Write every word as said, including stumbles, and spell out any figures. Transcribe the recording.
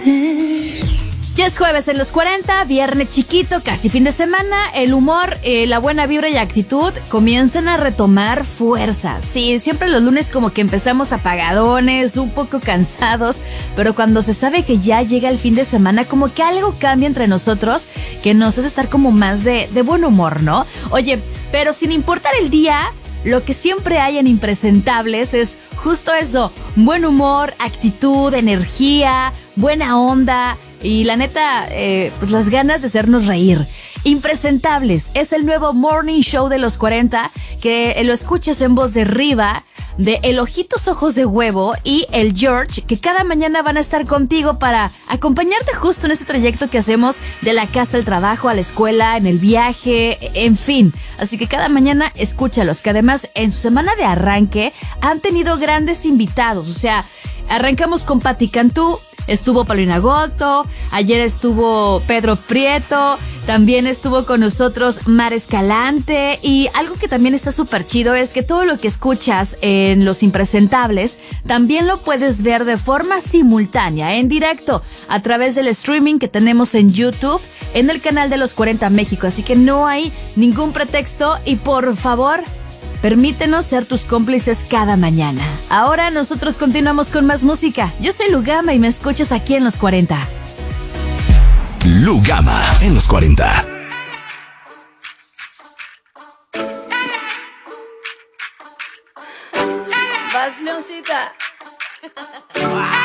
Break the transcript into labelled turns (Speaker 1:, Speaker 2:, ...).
Speaker 1: Ya es jueves en los cuarenta, viernes chiquito, casi fin de semana. El humor, eh, la buena vibra y actitud comienzan a retomar fuerza. Sí, siempre los lunes como que empezamos apagadones, un poco cansados, pero cuando se sabe que ya llega el fin de semana, como que algo cambia entre nosotros que nos hace estar como más de, de buen humor, ¿no? Oye, pero sin importar el día, lo que siempre hay en Impresentables es justo eso: buen humor, actitud, energía, buena onda y la neta, eh, pues las ganas de hacernos reír. Impresentables es el nuevo morning show de los cuarenta que lo escuchas en voz de Riva, de El Ojitos Ojos de Huevo y el George, que cada mañana van a estar contigo para acompañarte justo en ese trayecto que hacemos de la casa al trabajo, a la escuela, en el viaje, en fin. Así que cada mañana escúchalos, que además en su semana de arranque han tenido grandes invitados. O sea, arrancamos con Pati Cantú, estuvo Paulina Goto, ayer estuvo Pedro Prieto, también estuvo con nosotros Mar Escalante, y algo que también está súper chido es que todo lo que escuchas en Los Impresentables también lo puedes ver de forma simultánea, en directo, a través del streaming que tenemos en YouTube, en el canal de Los cuarenta México, así que no hay ningún pretexto y por favor, permítenos ser tus cómplices cada mañana. Ahora nosotros continuamos con más música. Yo soy Lugama y me escuchas aquí en Los cuarenta.
Speaker 2: Lugama en Los cuarenta.
Speaker 1: Vas, Leoncita.